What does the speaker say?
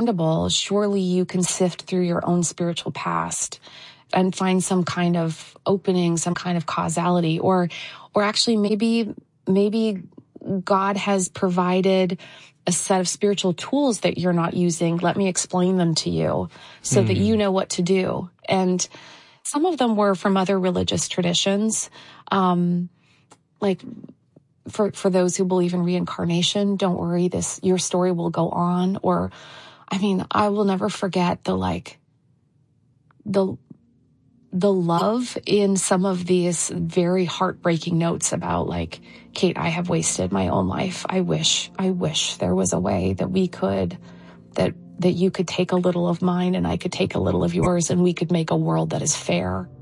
understandable. Surely you can sift through your own spiritual past and find some kind of opening, some kind of causality, or actually maybe God has provided a set of spiritual tools that you're not using. Let me explain them to you so that you know what to do. And some of them were from other religious traditions. Like for those who believe in reincarnation, don't worry, your story will go on. Or, I mean, I will never forget the love in some of these very heartbreaking notes about like, Kate, I have wasted my own life. I wish there was a way that we could, that you could take a little of mine and I could take a little of yours and we could make a world that is fair.